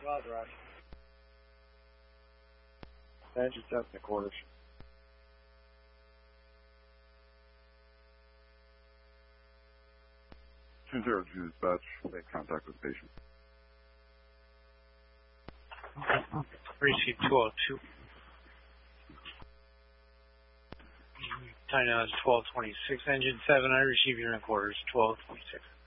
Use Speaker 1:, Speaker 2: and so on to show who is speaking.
Speaker 1: Roger, Roger. Engine 7 in the quarters.
Speaker 2: 202 dispatch, make contact with patient.
Speaker 3: Receive 202. Time now is 12:26. Engine 7, I receive your quarters, 12:26.